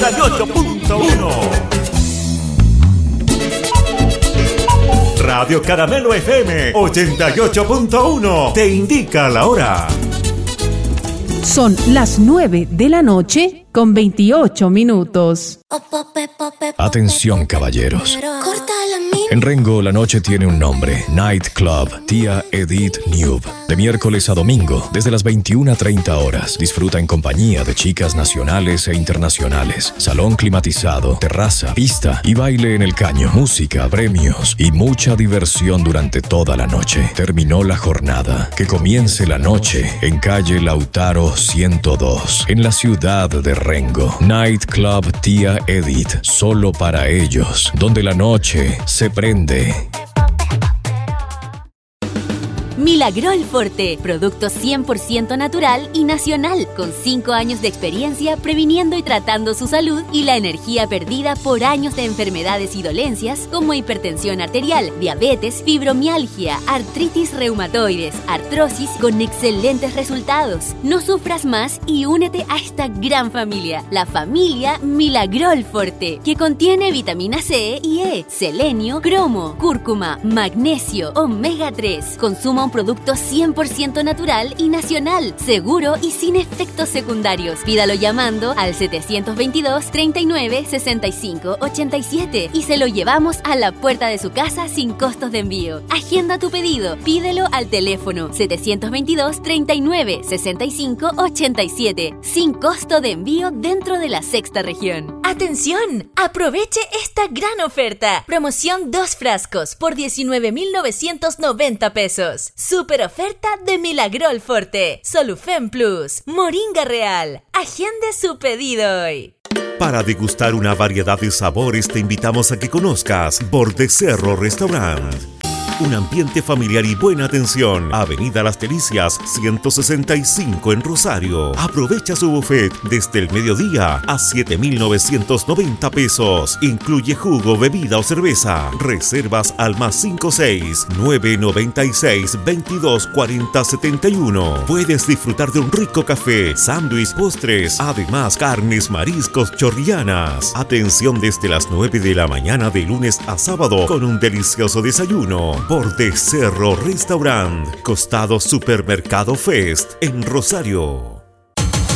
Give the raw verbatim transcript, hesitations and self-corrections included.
ochenta y ocho punto uno. Radio Caramelo F M ochenta y ocho punto uno te indica la hora. Son las nueve de la noche con veintiocho minutos. Atención, caballeros. En Rengo la noche tiene un nombre: Night Club Tía Edith Newb. De miércoles a domingo, desde las veintiuna treinta horas, disfruta en compañía de chicas nacionales e internacionales. Salón climatizado, terraza, pista y baile en el caño. Música, premios y mucha diversión durante toda la noche. Terminó la jornada. Que comience la noche en calle Lautaro ciento dos, en la ciudad de Rengo. Night Club Tía Edith, solo para ellos, donde la noche se prende. Milagrol Forte, producto cien por ciento natural y nacional, con cinco años de experiencia previniendo y tratando su salud y la energía perdida por años de enfermedades y dolencias como hipertensión arterial, diabetes, fibromialgia, artritis reumatoides, artrosis, con excelentes resultados. No sufras más y únete a esta gran familia, la familia Milagrol Forte, que contiene vitamina C y E, selenio, cromo, cúrcuma, magnesio, omega tres. Consuma un producto cien por ciento natural y nacional, seguro y sin efectos secundarios. Pídalo llamando al setecientos veintidós, treinta y nueve, sesenta y cinco, ochenta y siete y se lo llevamos a la puerta de su casa sin costos de envío. Agenda tu pedido, pídelo al teléfono setecientos veintidós, treinta y nueve, sesenta y cinco, ochenta y siete, sin costo de envío dentro de la sexta región. ¡Atención! Aproveche esta gran oferta. Promoción dos frascos por diecinueve mil novecientos noventa pesos. Super oferta de Milagrol Forte, Solufen Plus, Moringa Real. Agende su pedido hoy. Para degustar una variedad de sabores te invitamos a que conozcas Borde Cerro Restaurant. Un ambiente familiar y buena atención. Avenida Las Delicias, ciento sesenta y cinco en Rosario. Aprovecha su buffet desde el mediodía a siete mil novecientos noventa pesos. Incluye jugo, bebida o cerveza. Reservas al más cinco seis, nueve noventa y seis, veintidós cuarenta setenta y uno. Puedes disfrutar de un rico café, sándwich, postres, además carnes, mariscos, chorrianas. Atención desde las nueve de la mañana de lunes a sábado con un delicioso desayuno. Borde Cerro Restaurant, costado Supermercado Fest en Rosario.